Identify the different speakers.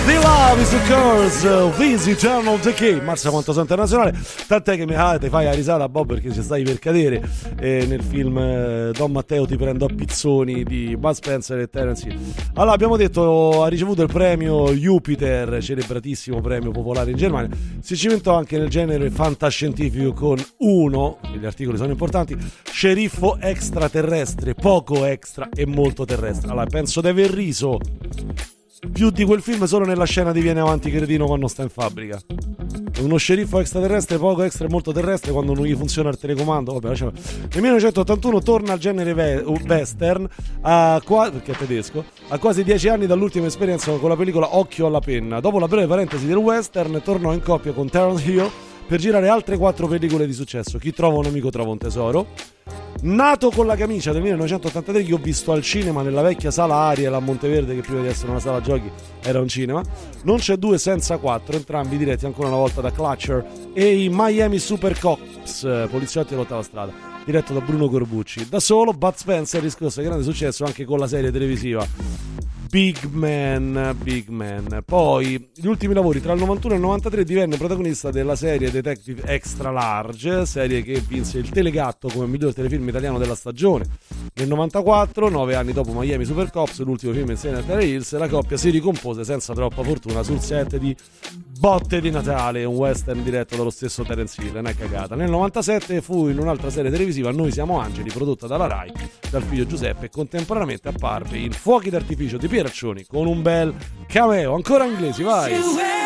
Speaker 1: The Love is a Curse, This Eternal Decay. Mazza quanto sono internazionale. Tant'è che ti fai la risata, Bob, perché ci stai per cadere nel film Don Matteo ti prendo a pizzoni di Bud Spencer e Terence Hill. Allora, abbiamo detto, ha ricevuto il premio Jupiter, celebratissimo premio popolare in Germania. Si cimentò anche nel genere fantascientifico con uno, gli articoli sono importanti, sceriffo extraterrestre, poco extra e molto terrestre. Allora, penso di aver riso più di quel film solo nella scena di Viene avanti cretino quando sta in fabbrica. Uno sceriffo extraterrestre, poco extra e molto terrestre, quando non gli funziona il telecomando. Vabbè, nel 1981 torna al genere western perché è tedesco, a quasi 10 anni dall'ultima esperienza con la pellicola Occhio alla penna. Dopo la breve parentesi del western, tornò in coppia con Terence Hill per girare altre 4 pellicole di successo. Chi trova un amico trova un tesoro. Nato con la camicia del 1983, che ho visto al cinema nella vecchia sala Ariel a Monteverde, che prima di essere una sala giochi era un cinema. Non c'è due senza quattro, entrambi diretti ancora una volta da Clutcher e i Miami Super Cops, poliziotti dell'ottava strada, diretto da Bruno Corbucci. Da solo Bud Spencer riscosse grande successo anche con la serie televisiva Big Man. Poi gli ultimi lavori tra il 91 e il 93 divenne protagonista della serie Detective Extra Large, serie che vinse il Telegatto come miglior telefilm italiano della stagione. Nel 94, 9 anni dopo Miami Super Cops, l'ultimo film insieme a Terry Hills, la coppia si ricompose senza troppa fortuna sul set di Botte di Natale, un western diretto dallo stesso Terence Hill, non è cagata. Nel 97 fu in un'altra serie televisiva, Noi siamo angeli, prodotta dalla Rai dal figlio Giuseppe, e contemporaneamente apparve in Fuochi d'artificio di Pieraccioni con un bel cameo, ancora inglesi, vai!